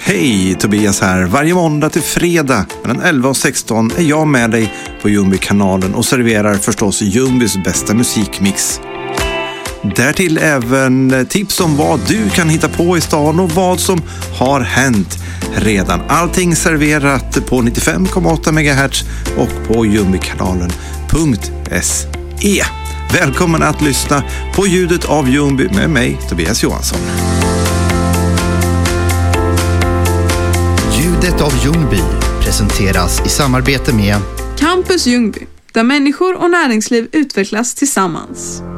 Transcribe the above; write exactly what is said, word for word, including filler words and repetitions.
Hej, Tobias här. Varje måndag till fredag mellan elva och sexton är jag med dig på Jumbi-kanalen och serverar förstås Jumbis bästa musikmix. Därtill även tips om vad du kan hitta på i stan och vad som har hänt redan. Allting serverat på nittiofem komma åtta megahertz och på jumbikanalen punkt se. Välkommen att lyssna på ljudet av Jumbi med mig, Tobias Johansson. Ljudet av Ljungby presenteras i samarbete med Campus Ljungby, där människor och näringsliv utvecklas tillsammans.